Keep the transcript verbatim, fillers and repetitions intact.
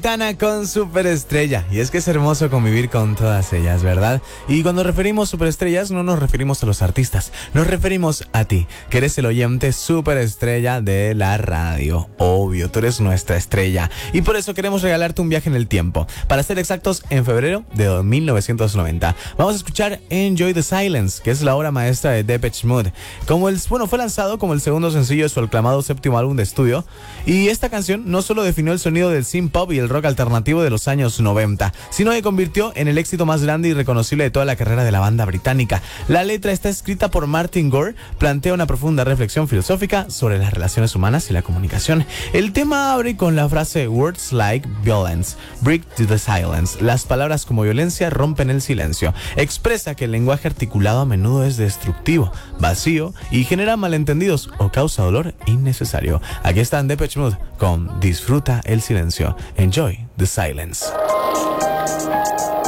Tana con Superestrella. Y es que es hermoso convivir con todas ellas, ¿verdad? Y cuando referimos superestrellas no nos referimos a los artistas, nos referimos a ti, que eres el oyente superestrella de la radio. Obvio, tú eres nuestra estrella. Y por eso queremos regalarte un viaje en el tiempo. Para ser exactos, en febrero de mil novecientos noventa. Vamos a escuchar Enjoy the Silence, que es la obra maestra de Depeche Mode. Como el, bueno, fue lanzado como el segundo sencillo de su aclamado séptimo álbum de estudio. Y esta canción no solo definió el sonido del synth pop y el rock alternativo de los años noventa, sino que convirtió en el éxito más grande y reconocible de toda la carrera de la banda británica. La letra está escrita por Martin Gore, plantea una profunda reflexión filosófica sobre las relaciones humanas y la comunicación. El tema abre con la frase "Words like violence break to the silence". Las palabras como violencia rompen el silencio. Expresa que el lenguaje articulado a menudo es destructivo, vacío y genera malentendidos o causa dolor innecesario. Aquí están Depeche Mode con Disfruta el silencio. Enjoy the silence.